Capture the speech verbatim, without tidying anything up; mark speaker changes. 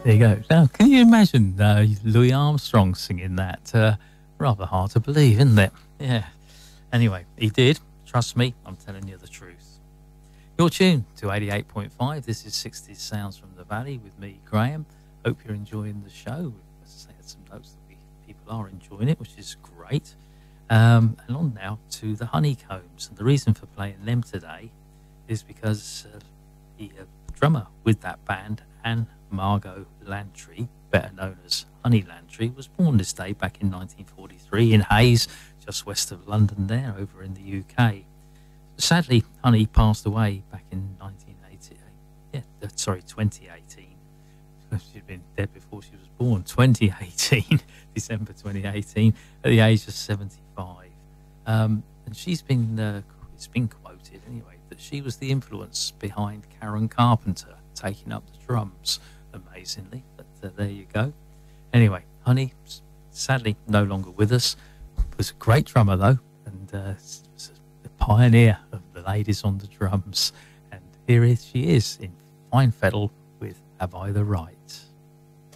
Speaker 1: There you go. Now, can you imagine uh, Louis Armstrong singing that? Uh, rather hard to believe, isn't it? Yeah. Anyway, he did. Trust me, I'm telling you the truth. You're tuned to eighty-eight point five. This is sixties Sounds from the Valley with me, Graham. Hope you're enjoying the show. As I say, had some notes that we, people are enjoying it, which is great. Um, and on now to the Honeycombs. And the reason for playing them today is because uh, the uh, drummer with that band, Anne Margot Lantry, better known as Honey Lantry, was born this day back in nineteen forty-three in Hayes, just west of London there, over in the U K. Sadly, Honey passed away back in nineteen eighty. Yeah, uh, sorry, twenty eighteen. She'd been dead before she was born. twenty eighteen, December twenty eighteen, at the age of seventy-five. Um, and she's been, uh, it's been quoted anyway, that she was the influence behind Karen Carpenter taking up the drums, amazingly. But uh, there you go. Anyway, Honey, sadly no longer with us. Was a great drummer though, and uh, was a pioneer of the ladies on the drums. And here is, she is in fine fettle with Have I the Right?